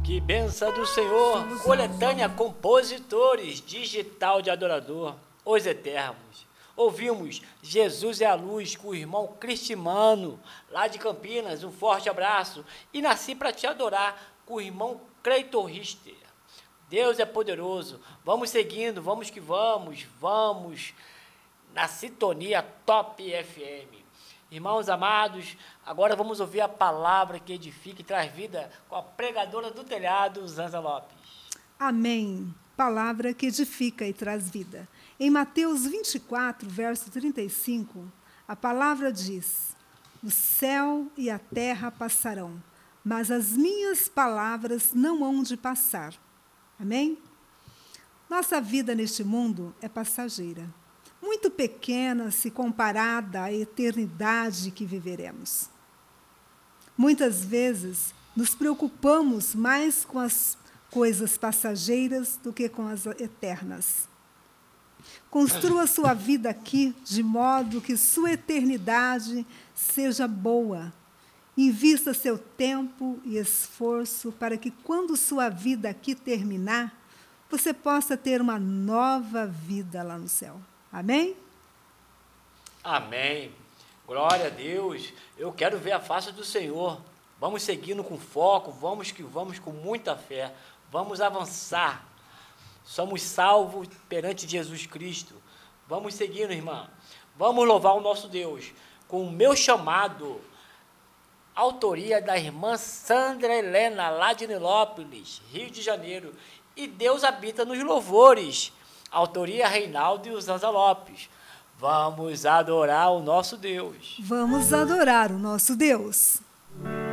Que benção do Senhor, coletânea compositores, digital de adorador, os eternos. Ouvimos Jesus é a Luz com o irmão Cristimano, lá de Campinas, um forte abraço. E Nasci para Te Adorar com o irmão Cleiton Richter. Deus é poderoso, vamos seguindo, vamos que vamos na sintonia Top FM. Irmãos amados, agora vamos ouvir a palavra que edifica e traz vida com a pregadora do telhado, Zanza Lopes. Amém. Palavra que edifica e traz vida. Em Mateus 24, verso 35, a palavra diz: o céu e a terra passarão, mas as minhas palavras não hão de passar. Amém? Nossa vida neste mundo é passageira, muito pequena se comparada à eternidade que viveremos. Muitas vezes nos preocupamos mais com as coisas passageiras do que com as eternas. Construa sua vida aqui de modo que sua eternidade seja boa. Invista seu tempo e esforço para que, quando sua vida aqui terminar, você possa ter uma nova vida lá no céu. Amém? Amém. Glória a Deus. Eu quero ver a face do Senhor. Vamos seguindo com foco, vamos que vamos com muita fé. Vamos avançar. Somos salvos perante Jesus Cristo. Vamos seguindo, irmã. Vamos louvar o nosso Deus com o meu chamado. Autoria da irmã Sandra Helena, lá de Nilópolis, Rio de Janeiro. E Deus habita nos louvores. Autoria Reinaldo e Zanza Lopes. Vamos adorar o nosso Deus. Vamos adorar o nosso Deus.